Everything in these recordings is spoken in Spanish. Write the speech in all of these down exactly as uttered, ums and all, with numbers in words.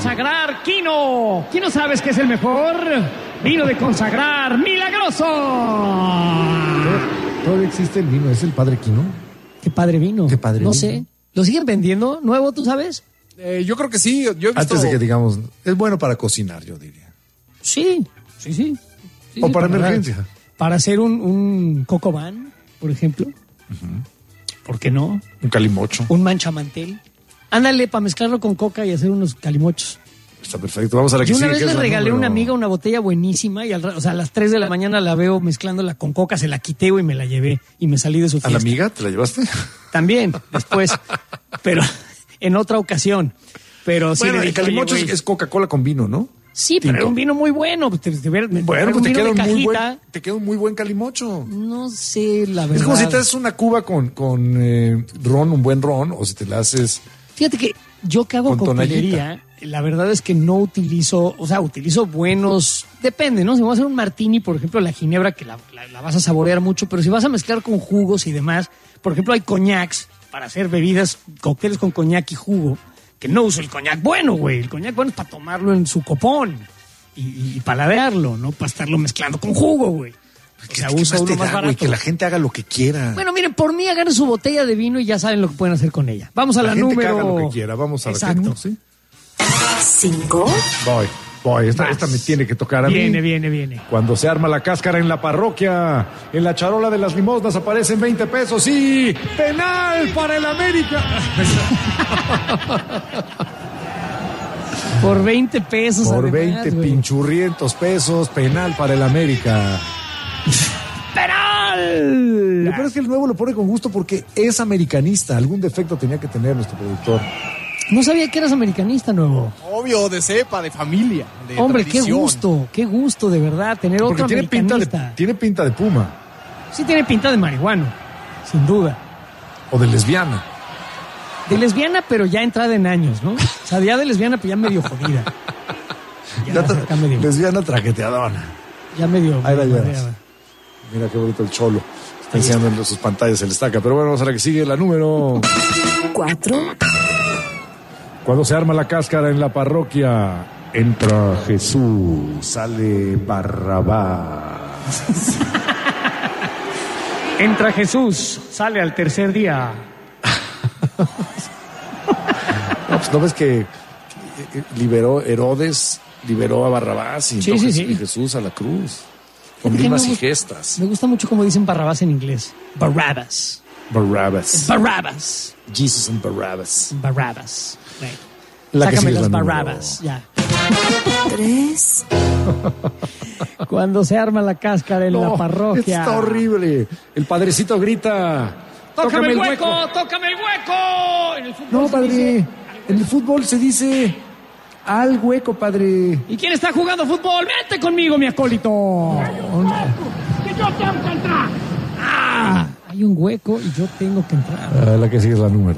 consagrar Quino. ¿Quién no sabes que es el mejor? Vino de consagrar milagroso. ¿Todavía existe el vino? ¿Es el Padre Quino? ¿Qué padre vino? ¿Qué padre No vino? sé. ¿Lo siguen vendiendo nuevo, tú sabes? Eh, yo creo que sí. Yo he visto... Antes de que digamos, es bueno para cocinar, yo diría. Sí, sí, sí. Sí, o sí, para emergencia. Para hacer un, un coco van, por ejemplo. Uh-huh. ¿Por qué no? Un calimocho. Un manchamantel. Ándale, para mezclarlo con coca y hacer unos calimochos. Está perfecto. Vamos a la que Yo una sigue, vez que le es regalé a número... una amiga una botella buenísima y al, o sea, a las tres de la mañana la veo mezclándola con coca, se la quité y me la llevé y me salí de su fiesta. ¿A la amiga te la llevaste? También, después, pero en otra ocasión. Pero sí bueno, le el dije, calimocho oye, es, es Coca-Cola con vino, ¿no? Sí, pero era un vino muy bueno. Te, te, te, bueno, pues un te vino queda, de un muy cajita. buen, te queda un muy buen calimocho. No sé, la verdad. Es como si te haces una cuba con, con eh, ron, un buen ron, o si te la haces... Fíjate que yo que hago coctelería, la verdad es que no utilizo, o sea, utilizo buenos, depende, ¿no? Si voy a hacer un martini, por ejemplo, la ginebra, que la, la, la vas a saborear mucho, pero si vas a mezclar con jugos y demás, por ejemplo, hay coñacs para hacer bebidas, cócteles con coñac y jugo, que no uso el coñac bueno, güey. El coñac bueno es para tomarlo en su copón y, y paladearlo, ¿no? Para estarlo mezclando con jugo, güey. O sea, usa uno más barato. Wey, que la gente haga lo que quiera. Bueno, miren, por mí hagan su botella de vino y ya saben lo que pueden hacer con ella. Vamos a la, la gente número... que haga lo que quiera. Vamos a Exacto. la que, ¿no? ¿Sí? Cinco. Voy, voy. Esta, esta me tiene que tocar a viene, mí. Viene, viene, viene. Cuando se arma la cáscara en la parroquia, en la charola de las limosnas aparecen veinte pesos y penal para el América. Por veinte pesos. Por además, veinte güey. pinchurrientos pesos, penal para el América. ¡Penal! Lo peor es que el nuevo lo pone con gusto porque es americanista. Algún defecto tenía que tener nuestro productor. No sabía que eras americanista, nuevo. Obvio, de cepa, de familia, de Hombre, tradición. qué gusto, qué gusto, de verdad, tener Porque otro tiene pinta, americanista. de, tiene pinta de puma. Sí tiene pinta de marihuano, sin duda. O de lesbiana. De lesbiana, pero ya entrada en años, ¿no? O sea, ya de lesbiana, pero ya medio jodida. Ya, Ya acá tra- medio, lesbiana traqueteadona. ya medio... Ahí la medio llevas. mareada. Mira qué bonito el cholo. Está enseñando en sus pantallas el estaca. Pero bueno, vamos a la que sigue, la número... Cuatro. Cuando se arma la cáscara en la parroquia, entra Jesús, sale Barrabás. Entra Jesús, sale al tercer día. No, pues no ves que liberó Herodes, liberó a Barrabás y, Sí, entonces- sí, sí. y Jesús a la cruz. Con Fíjate que rimas me y gusta- gestas. Me gusta mucho cómo dicen Barrabás en inglés. Barabbas. Barrabás. Barabbas. Jesus and Barrabás. Barabbas. Right. La que Sácame sigue es las la número- Barabbas, ya. Tres. Cuando se arma la cáscara en No, la parroquia. está horrible. El padrecito grita. ¡Tócame el hueco! ¡Tócame el hueco! En el fútbol No, se padre. dice- En el fútbol se dice al hueco, padre. ¿Y quién está jugando fútbol? ¡Vete conmigo, mi acólito! ¡Que yo tengo que entrar! ¡Ah! Hay un hueco y yo tengo que entrar. Ah, la que sigue es la número.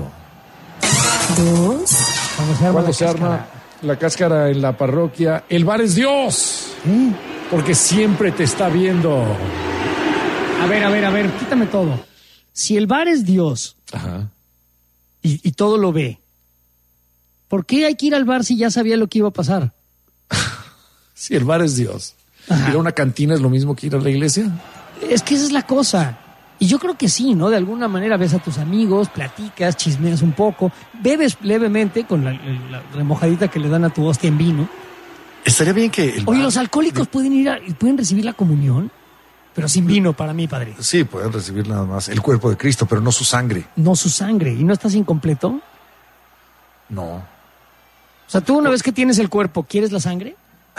Dos. Cuando se arma Cuando la se cáscara. arma la cáscara en la parroquia, el bar es Dios. ¿Eh? Porque siempre te está viendo. A ver, a ver, a ver, quítame todo. Si el bar es Dios Ajá. y, y todo lo ve, ¿por qué hay que ir al bar si ya sabía lo que iba a pasar? Sí, el bar es Dios. Ajá. ¿Ir a una cantina es lo mismo que ir a la iglesia? Es que esa es la cosa. Y yo creo que sí, ¿no? De alguna manera ves a tus amigos, platicas, chismeas un poco, bebes levemente con la, la remojadita que le dan a tu hostia en vino. Estaría bien que el Oye, bar- los alcohólicos pueden ir a, pueden recibir la comunión, pero sin vino para mí, padre. Sí, pueden recibir nada más el cuerpo de Cristo, pero no su sangre. No su sangre. ¿Y no estás incompleto? No. O sea, tú una vez que tienes el cuerpo, ¿quieres la sangre?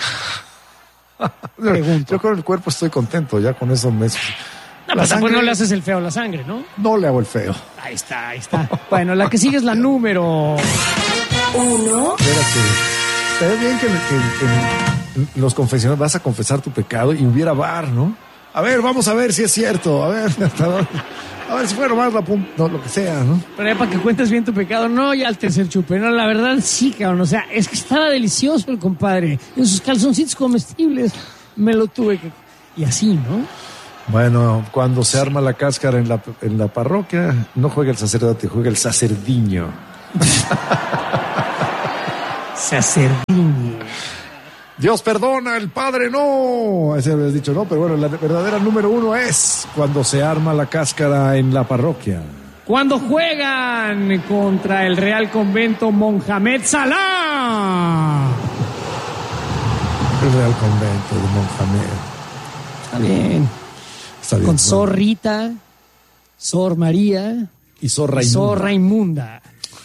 Pregunto. Yo con el cuerpo estoy contento, ya con eso me... No, La pues tampoco sangre- no le haces el feo a la sangre, ¿no? No le hago el feo. Ahí está, ahí está. Bueno, la que sigue es la número... Uno. Espérate. Estaría bien que, que- que en los confesionarios vas a confesar tu pecado y hubiera bar, ¿no? A ver, vamos a ver si es cierto. A ver, hasta dónde- a ver si fue nomás la punta, no, lo que sea, ¿no? Pero ya para que cuentes bien tu pecado, no, ya al tercer chupe. No, la verdad sí, cabrón. O sea, es que estaba delicioso el compadre. En sus calzoncitos comestibles me lo tuve que... Y así, ¿no? Bueno, cuando se arma la cáscara en la, en la parroquia, no juega el sacerdote, juega el sacerdiño. Sacerdini. Dios perdona, el Padre no. Ese habías dicho, no, pero bueno, la verdadera número uno es cuando se arma la cáscara en la parroquia. Cuando juegan contra el Real Convento Mohamed Salah. El Real Convento de Mohamed. Está bien. Está bien. Con bueno. Sor Rita, Sor María Y Sor y Raimunda. Sor Raimunda.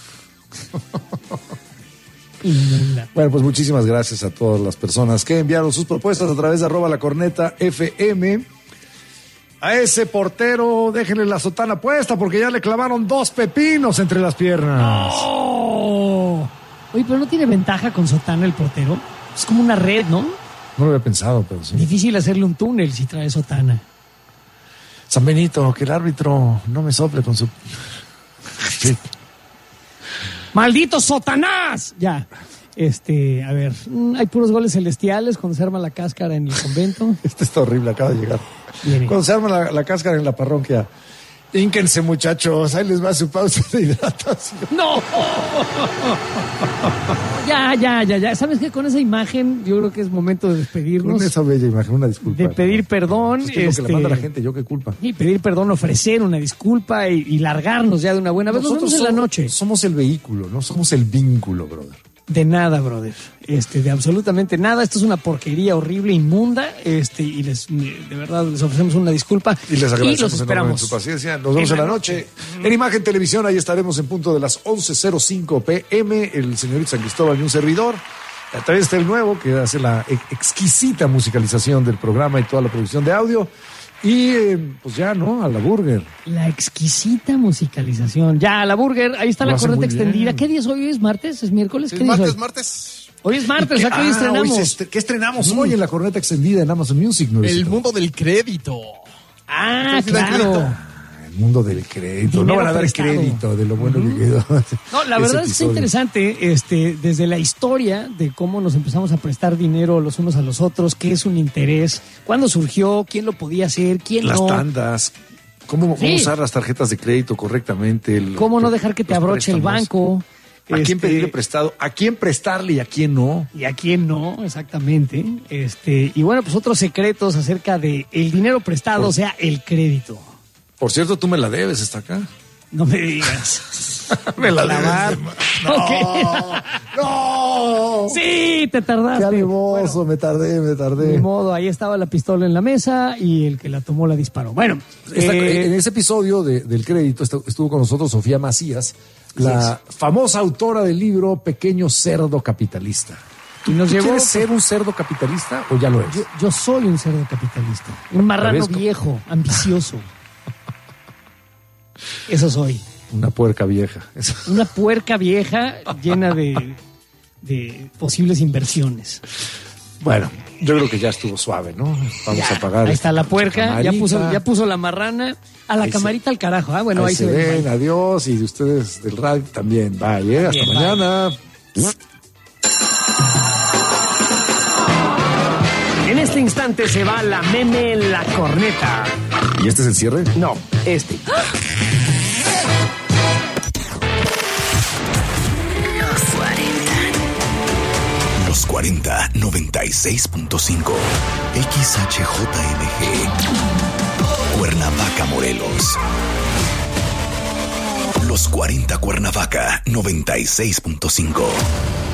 Inmunda. Bueno, pues muchísimas gracias a todas las personas que enviaron sus propuestas a través de arroba la corneta F M. A ese portero déjenle la sotana puesta porque ya le clavaron dos pepinos entre las piernas. ¡Oh! Oye, pero no tiene ventaja con sotana el portero. Es como una red, ¿no? No lo había pensado, pero sí. Difícil hacerle un túnel si trae sotana. San Benito, que el árbitro no me sople con su... Sí. ¡Maldito Sotanás! Ya. Este, a ver, hay puros goles celestiales cuando se arma la cáscara en el convento. Este está horrible, acaba de llegar. Viene. Cuando se arma la, la cáscara en la parroquia, ínquense muchachos, ahí les va su pausa de hidratación. ¡No! Ya, ya, ya, ya. ¿Sabes qué? Con esa imagen yo creo que es momento de despedirnos. Con esa bella imagen, una disculpa. De pedir perdón. Pues es que es lo que este, le manda a la gente, yo qué culpa. Y pedir perdón, ofrecer una disculpa y, y largarnos ya de una buena vez. Nos vemos en la somos- noche. Somos el vehículo, no somos el vínculo, brother. De nada, brother. Este, de absolutamente nada. Esto es una porquería horrible, inmunda. Este, y les, de verdad, les ofrecemos una disculpa. Y les los agradecemos enormemente esperamos. su paciencia. Nos vemos en la noche. En Imagen Televisión, ahí estaremos en punto de las once cero cinco p m El señorito San Cristóbal y un servidor. A través del nuevo, que hace la ex- exquisita musicalización del programa y toda la producción de audio. Y eh, pues ya, ¿no? A la burger. La exquisita musicalización. Ya, la burger, ahí está Lo la hace corneta muy bien. extendida. ¿Qué día es hoy? ¿Es martes? ¿Es miércoles? ¿Qué Es día es martes, hoy? martes. Hoy es martes, o sea que hoy Ah, estrenamos. hoy se estre- ¿Qué estrenamos hoy en la corneta extendida en Amazon Music? El Nuevecito? mundo del crédito. Ah, Entonces, da claro. crédito. El mundo del crédito. Dinero No van a dar prestado. crédito de lo bueno que quedó. No, la ese verdad es que está episodio. interesante, este, desde la historia de cómo nos empezamos a prestar dinero los unos a los otros, qué es un interés, cuándo surgió, quién lo podía hacer, quién Las no, tandas. ¿Cómo, cómo Sí. usar las tarjetas de crédito correctamente? el- cómo no dejar que te los abroche el préstamos. banco. ¿A quién este, pedirle prestado? ¿A quién prestarle y a quién no? y a quién no, exactamente. Este, y bueno, pues otros secretos acerca de el dinero prestado, Por- o sea, el crédito. Por cierto, tú me la debes, está acá. No me digas. Me la Clavar. debes. Ok. ¡No! Sí, te tardaste. ¡Qué alevoso! me tardé, me Ni tardé. modo, ahí estaba la pistola en la mesa y el que la tomó la disparó. Bueno, Esta- eh, en ese episodio de- del crédito estu- estuvo con nosotros Sofía Macías, la famosa autora del libro Pequeño Cerdo Capitalista. y nos ¿Tú llevó. quieres ser un cerdo capitalista o ya lo es? Yo, yo soy un cerdo capitalista, un marrano ¿Ves? viejo, ambicioso. Eso soy. Una puerca vieja. Eso. Una puerca vieja llena de, de posibles inversiones. Bueno, yo creo que ya estuvo suave, ¿no? Vamos Ya, a apagar. ahí está la puerca, ya camarita. puso, ya puso la marrana. A la Ahí se- camarita al carajo. Ah, bueno, Ahí, ahí, se, se ve. ven, adiós, y de ustedes del radio también. Bye, ¿eh? Hasta También, bye. mañana. En este instante se va la meme en la corneta. ¿Y este es el cierre? No, este. Los cuarenta, noventa y seis punto cinco. X H J M G. Cuernavaca, Morelos. Los cuarenta Cuernavaca, noventa y seis punto cinco.